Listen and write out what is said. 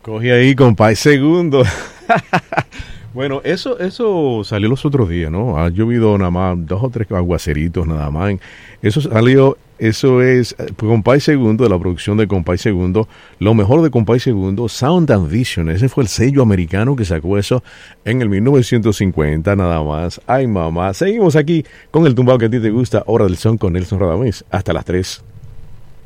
Cogí ahí, compay, segundo. Bueno, eso salió los otros días, ¿no? Ha llovido nada más 2 o 3 aguaceritos nada más. Eso salió, eso es Compay Segundo, de la producción de Compay Segundo. Lo mejor de Compay Segundo, Sound and Vision. Ese fue el sello americano que sacó eso en el 1950 nada más. Ay, mamá. Seguimos aquí con el tumbado que a ti te gusta, Hora del Son con Nelson Radamés. Hasta las 3.